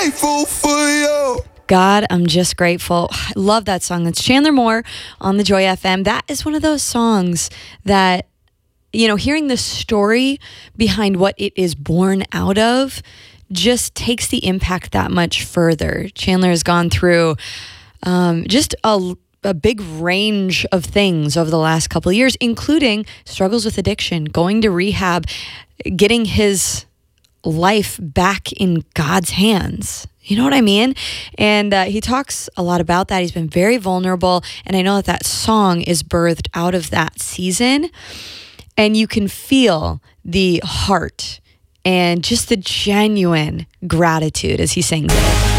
grateful for you. God, I'm just grateful. I love that song. That's Chandler Moore on the Joy FM. That is one of those songs that, hearing the story behind what it is born out of just takes the impact that much further. Chandler has gone through just a big range of things over the last couple of years, including struggles with addiction, going to rehab, getting his life back in God's hands. You know what I mean? And he talks a lot about that. He's been very vulnerable. And I know that song is birthed out of that season. And you can feel the heart and just the genuine gratitude as he sings it.